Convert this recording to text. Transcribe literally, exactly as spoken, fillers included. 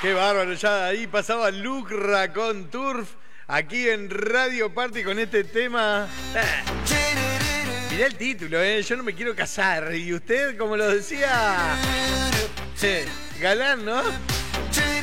Qué bárbaro, ya ahí pasaba Lucra con Turf, aquí en Radio Party con este tema. Mirá el título, ¿eh? Yo no me quiero casar. Y usted, como lo decía, sí, galán, ¿no?